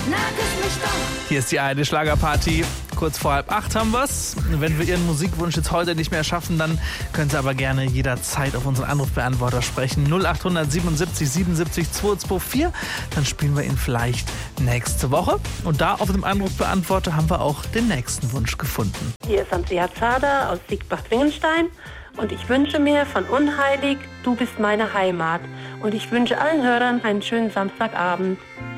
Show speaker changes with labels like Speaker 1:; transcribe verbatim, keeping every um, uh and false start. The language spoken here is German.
Speaker 1: Hier ist die eine Schlagerparty. Kurz vor halb acht haben wir's. Wenn wir Ihren Musikwunsch jetzt heute nicht mehr schaffen, dann können Sie aber gerne jederzeit auf unseren Anrufbeantworter sprechen. null acht siebenundsiebzig siebenundsiebzig zweihundertvierundzwanzig. Dann spielen wir ihn vielleicht nächste Woche. Und da auf dem Anrufbeantworter haben wir auch den nächsten Wunsch gefunden.
Speaker 2: Hier ist Andrea Zader aus Siegbach-Wingenstein. Und ich wünsche mir von Unheilig, du bist meine Heimat. Und ich wünsche allen Hörern einen schönen Samstagabend.